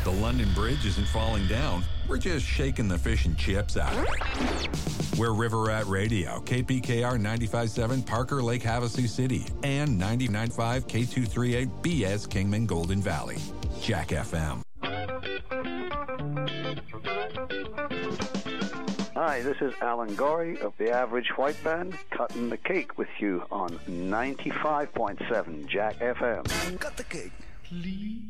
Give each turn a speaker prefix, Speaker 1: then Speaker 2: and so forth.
Speaker 1: The London Bridge isn't falling down. We're just shaking the fish and chips out of it. We're River Rat Radio, KPKR 95.7 Parker Lake Havasu City, and 99.5 K238 BS Kingman Golden Valley. Jack FM.
Speaker 2: Hi, this is Alan Gorey of the Average White Band, cutting the cake with you on 95.7 Jack FM.
Speaker 3: Cut the cake, please.